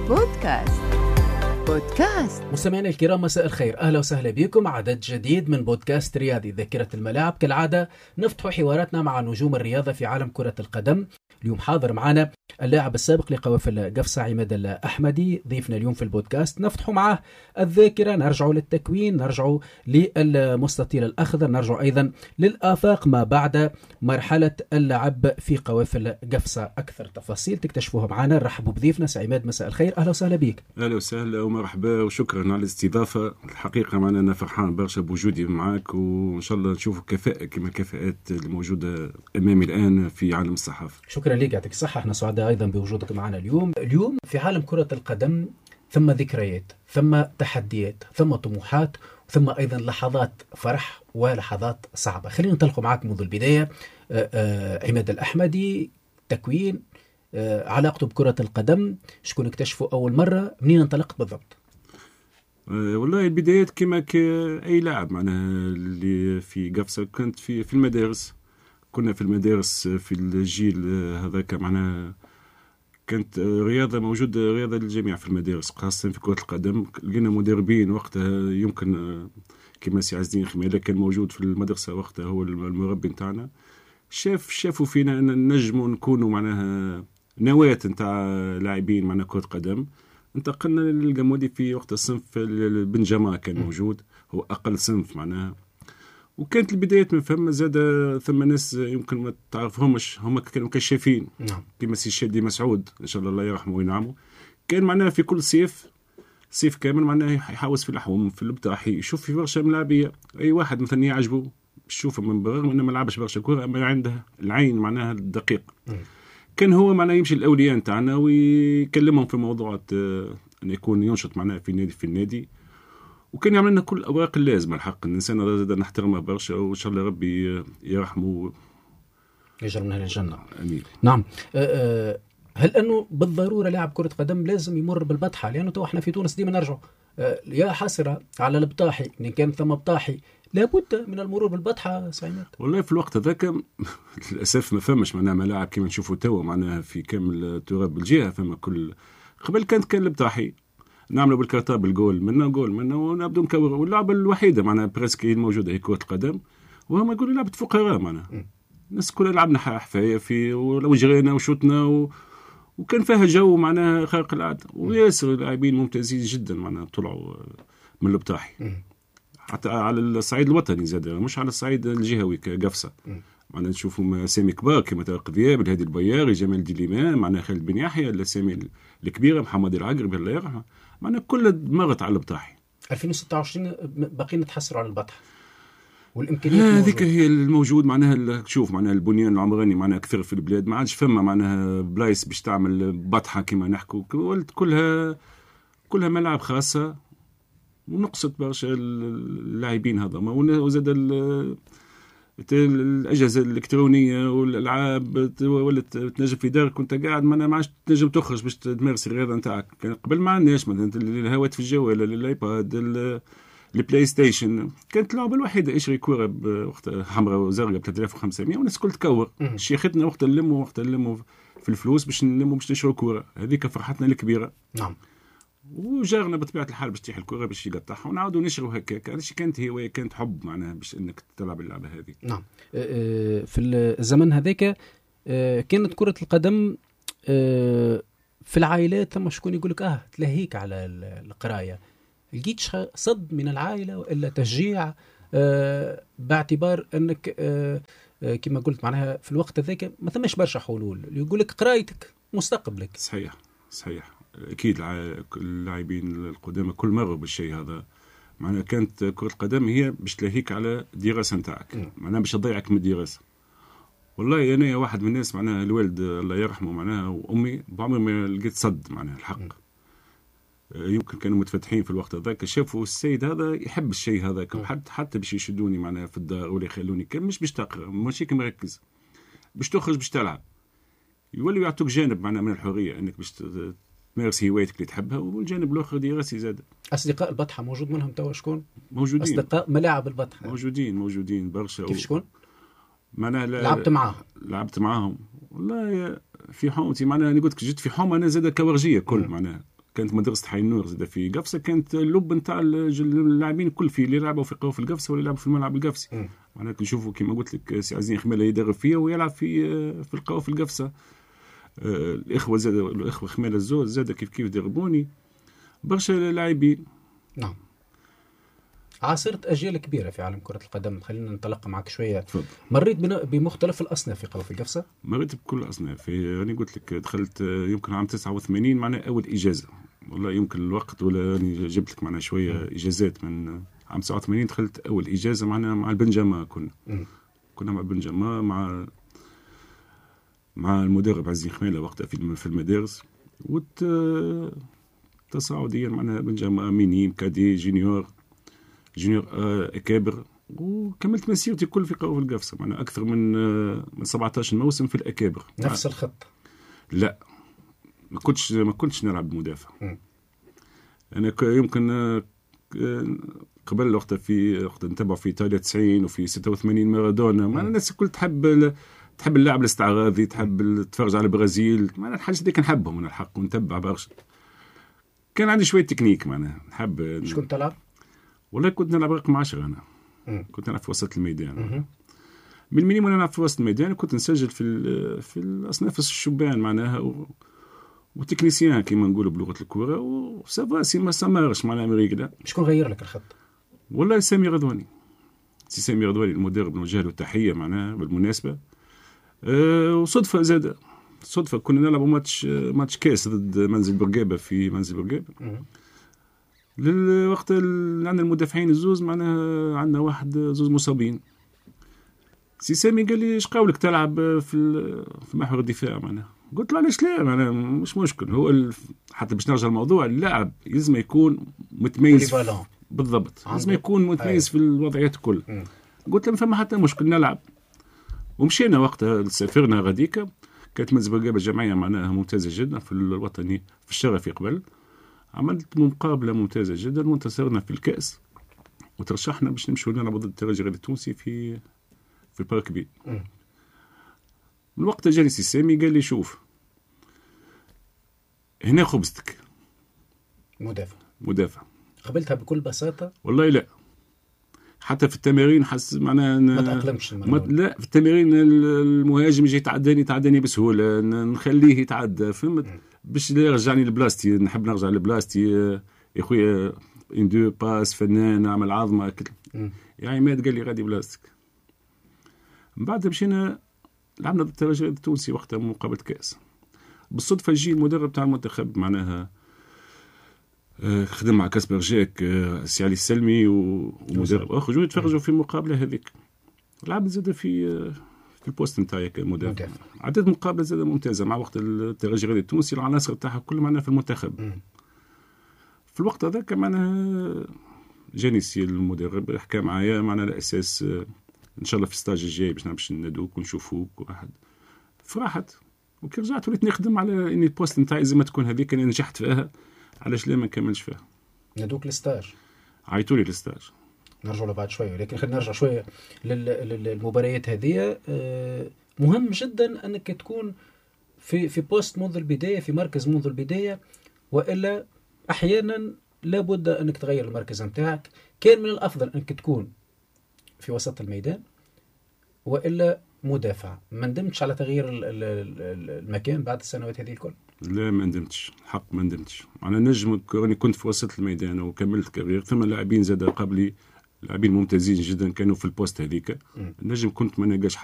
بودكاست. مستمعينا الكرام، مساء الخير، أهلا وسهلا بكم. عدد جديد من بودكاست رياضي ذاكرة الملاعب. كالعادة نفتح حواراتنا مع نجوم الرياضة في عالم كرة القدم. اليوم حاضر معنا اللاعب السابق لقوافل قفصة عماد الأحمدي، ضيفنا اليوم في البودكاست. نفتح معه الذاكرة، نرجع للتكوين، نرجع للمستطيل الأخضر، نرجع أيضا للآفاق ما بعد مرحلة اللعب في قوافل قفصة. أكثر تفاصيل تكتشفوها معنا. نرحبوا بضيفنا عماد، مساء الخير، أهلا وسهلا بك. أهلا وسهلا ومرحبا وشكرا على الاستضافة. الحقيقة معنا أنا فرحان برشا بوجودي معك، وإن شاء الله نشوف كفاءة كما الكفاءات الموجودة أمامي الآن في عالم الصحافة. شكرا لك، يعطيك الصحة. احنا سعداء أيضا بوجودك معنا اليوم في عالم كرة القدم. ثم ذكريات، ثم تحديات، ثم طموحات، ثم أيضا لحظات فرح ولحظات صعبة. خلينا ننطلق معك منذ البداية. عماد الأحمدي، تكوين، علاقته بكرة القدم، شكون اكتشفه أول مرة، منين انطلقت بالضبط؟ والله البدايات كما أي لاعب معناها اللي في قفصة كنت في المدارس. كنا في المدارس في الجيل هذاك معناها كانت رياضة موجودة، رياضة للجميع في المدارس خاصة في كرة القدم. لقينا مدربين وقتها، يمكن كما سي عز الدين خميلة كان موجود في المدرسة وقتها، هو المربي نتاعنا. شافوا فينا أن نجموا نكونوا معناها نواة نتاع لاعبين معنا كرة قدم. انتقلنا للجمودي في وقت الصنف البنجما كان موجود، هو أقل صنف معناها. وكانت البدايات من فما زاد ثم ناس يمكن ما تعرفهمش، هم كانوا كشافين كما سي شادي مسعود إن شاء الله يرحمه وينعمه. كان معناها في كل صيف كامل معناها يحاوس في الأحوم في البطاحي، يشوف في برشا ملاعبية. أي واحد مثلا يعجبه يشوفه من برغم إنه ما لعبش برشا كورة، أما عنده العين معناها الدقيق. كان هو معناه يمشي الأولياء نتاعنا ويكلمهم في موضوعات أن يكون ينشط معناه في النادي. وكان يعمل لنا كل الأوراق اللازمة. الحق الإنسان هذا نحترمه برشا، وإن شاء الله ربي يرحمه يجعل من أهل الجنة. أمين. نعم. هل أنه بالضرورة لاعب كرة قدم لازم يمر بالبطحة؟ لأنه تو احنا في تونس ديما نرجع يا حسرة على البطاحي، إن كان ثم بطاحي لابد من المرور بالبطحة. سعيد والله في الوقت هذاك للأسف ما فهمش معناها ملاعب كما نشوفوا توا معناها في كامل تراب الجهة. فما كل قبل كان البطاحي نعملوا بالكارتا بالجول منا ونبدو نكور. واللعبة الوحيدة معناها بريسك الموجودة هي كرة القدم، وهم يقولوا لعبة فقراء معناها. الناس كلها لعبنا حفاية في ولو جرينا وشوتنا وكان فيها جو معناها خارق العادة. وياسر لاعبين ممتازين جدا معناها طلعوا من البطاحي، حتى على الصعيد الوطني زاد، مش على الصعيد الجهوي كقفصة. معنا نشوفوا اسامي كبار كما طارق ذياب، الهادي البياري، جمال ديليمان، معنا خالد بن يحيى، الاسامي الكبيره، محمد العقربي الله يرحمه. معنا كل مرت على البطاحي. 2026 باقي نتحسروا على البطحه والامكانيات هذيك هي الموجود. معناها شوف معناها البنيان العمراني معناها كثر في البلاد، ما عادش فما معناها بلايص باش تعمل بطحه كما نحكوا. ولت كلها ملاعب خاصه، ونقصت برشا اللاعبين هذا. وزاد الأجهزة الإلكترونية والألعاب ولت تنجم في دارك وانت قاعد ما عادش تنجم تخرج باش تمارس الرياضة نتاعك. قبل ما عندناش مثلا الهواتف الجوال، الايباد، البلاي ستيشن. كانت اللعبة الوحيدة اشري كورة بوقت حمراء وزرقاء ب 3500 والناس كل تكور. شيختنا وقت نلموا في الفلوس باش نلموا باش نشروا كورة. هذيك فرحتنا الكبيرة. نعم. وجارنا بطبيعة الحال باش تيح الكرة باش يقطعها ونعاودوا نشروا هكاك. هذه كانت هواية، كانت حب معناها باش انك تلعب اللعبة هذه. نعم. في الزمن هذاك كانت كرة القدم في العائلات. ثم شكون يقولك تلهيك على القراية؟ لقيتش صد من العائلة وإلا تشجيع باعتبار أنك كما قلت معناها في الوقت هذاك ما ثمش برشا حلول، يقولك قرايتك مستقبلك. صحيح. أكيد اللاعبين القدامى كل مرة بالشيء هذا. معناها كانت كرة القدم هي باش تلهيك على الدراسة نتاعك، معناها باش تضيعك من الدراسة. والله أنا واحد من الناس معناها الوالد الله يرحمه معناها وأمي بعمري ما لقيت صد معناها الحق. يمكن كانوا متفتحين في الوقت هذاك، شافوا السيد هذا يحب الشيء هذا، حتى باش يشدوني معناها في الدار ولا يخلوني كان مش باش تقرأ، ماشي كي مركز باش تخرج باش تلعب. يولوا يعطوك جانب معناها من الحرية انك باش تمارس هوايتك اللي تحبها، والجانب الاخر دراسي زاد. اصدقاء البطحه موجود منهم توا شكون؟ موجودين اصدقاء ملاعب البطحه موجودين برشا. كيف شكون؟ معناها لعبت معاهم والله في حومتي. معناها انا قلت جيت في حومه انا زاد كورجيه كل معناها كانت مدرسة حي النور زاد في قفصة، كانت اللب نتاع اللاعبين الكل في اللي يلعبوا في قوة القفصة ولا يلعبوا في الملعب القفصي. معناها نشوفوا كما قلت لك سي عزيز خميلة يدرب فيها ويلعب في القوة في القفصة. الإخوة زاد، الإخوة خميلة الزوز زاد كيف يدربوني برشا لاعبين. نعم. عاصرت أجيال كبيرة في عالم كرة القدم، خلينا ننطلق معك شوية. تفضل. مريت بمختلف الأصناف في قوة القفصة؟ مريت بكل الأصناف. راني قلت لك دخلت يمكن عام 89 معناها أول إجازة، والله يمكن الوقت ولا راني جبت لك معناها شوية إجازات. من عام 89 دخلت أول إجازة مع البنجامة. كنا مع البنجامة مع المدرب عزيز خميلة وقتها في المدارس، تصاعديا معناها بنجامة مينيم كادي جونيور أكابر، وكملت مسيرتي كل في قوة القفصة معناها أكثر من 17 موسم في الأكابر. نفس الخط؟ لا، ما كنتش نلعب مدافع. أنا يمكن قبل وقت نتبع في إيطاليا 90 وفي 86 مارادونا. ما الناس الكل تحب اللاعب الاستعراضي، تحب تتفرج على البرازيل. ما الحاجة دي كنحبهم من الحق ونتبع برشا. كان عندي شوية تكنيك معناها نحب. شكون تلعب؟ والله كنت نلعب رقم 10. أنا كنت نلعب في وسط الميدان. من المينيم وانا نلعب في وسط الميدان كنت نسجل في الأصناف الشبان معناها وتكنيسيان كما نقولوا بلغة الكورة، وسافاسي ما سمارش مع الأمريكا. لا، شكون غير لك الخط؟ والله سامي غضواني المدرب، نوجه له تحية معناها بالمناسبة. وصدفة زاد صدفة كنا نلعب ماتش كاس ضد منزل برقابة في منزل برقابة. للوقت اللي عندنا المدافعين الزوز معناها عندنا واحد زوز مصابين. سي سامي قال لي ايش قولك تلعب في محور الدفاع معناها. قلت له علاش لا، معناها مش مشكل. هو حتى باش نرجع الموضوع، اللاعب لازم يكون متميز بالضبط، لازم يكون متميز في الوضعيات الكل. قلت له ما فما حتى مشكل نلعب. ومشينا وقتها سافرنا غاديكا، كانت منزل برقابة جمعية معناها ممتازة جدا في الوطني في الشرفي قبل. عملت مقابلة ممتازة جدا وانتصرنا في الكأس وترشحنا باش نمشوا نلعب ضد الترجي التونسي في البارك بي. من وقت جاني سي سامي قال لي شوف هنا خبزتك مدافع. قبلتها بكل بساطة؟ والله لا، حتى في التمارين حس معناها ما تأقلمش لا، في التمارين المهاجم يجي يتعداني بسهولة، نخليه يتعدى فهمت باش يرجعني لبلاستي. نحب نرجع لبلاستي يا خويا، ان دو باس فنان نعمل عظمة يا عماد. قال لي غادي بلاستيك. من بعد مشينا لعبنا ضد الترجي التونسي وقتها مقابلة كاس. بالصدفة يجي المدرب تاع المنتخب معناها خدم مع كاسبر جاك سي علي السلمي ومدرب اخر جو يتفرجوا في المقابلة هذيك. لعبت زاد في البوست نتاعي كمدافع. عدد مقابلة زاد ممتازة مع وقت الترجي التونسي. العناصر تاعها كل معنا في المنتخب. في الوقت هذاك معنا جاني سي المدرب حكى معايا معنا على اساس ان شاء الله في الستاج الجاي باش ندوك ونشوفوك واحد. فرحت وكي رجعت وليت نخدم على اني البوست نتاعي زي ما تكون هذيك انا نجحت فيها، علاش لا ما نكملش فيها. ندوك الستاج، عيطولي للستاج. نرجع له بعد شويه، لكن خلينا نرجع شويه للمباريات هذه. مهم جدا انك تكون في بوست منذ البدايه، في مركز منذ البدايه، والا احيانا لابد انك تغير المركز نتاعك. كان من الافضل انك تكون في وسط الميدان والا مدافع. ما ندمتش على تغيير المكان بعد السنوات هذه الكل؟ لا ما ندمتش، الحق ما ندمتش. انا نجم كنت في وسط الميدان وكملت كارير. ثم لاعبين زاد قبلي لاعبين ممتازين جدا كانوا في البوست هذيك. نجم كنت ما نلقاش